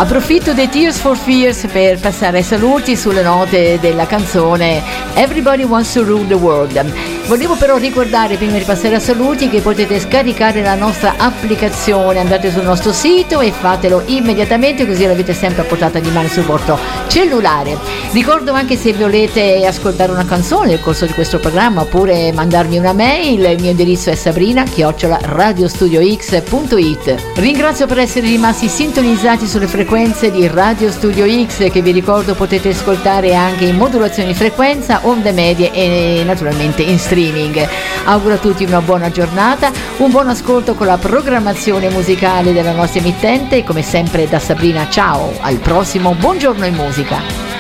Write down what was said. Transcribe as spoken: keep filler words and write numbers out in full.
Approfitto dei Tears for Fears per passare ai saluti sulle note della canzone Everybody Wants to Rule the World. Volevo però ricordare, prima di passare ai saluti, che potete scaricare la nostra applicazione. Andate sul nostro sito e fatelo immediatamente, così l'avete sempre a portata di mano sul vostro cellulare. Ricordo anche, se volete ascoltare una canzone nel corso di questo programma oppure mandarmi una mail, il mio indirizzo è sabrina chiocciola radiostudiox punto it. Ringrazio per essere rimasti sintonizzati sulle frequenze di Radio Studio X, che vi ricordo potete ascoltare anche in modulazione di frequenza, onde medie e naturalmente in streaming. Auguro a tutti una buona giornata, un buon ascolto con la programmazione musicale della nostra emittente, e come sempre da Sabrina ciao, al prossimo Buongiorno in Musica.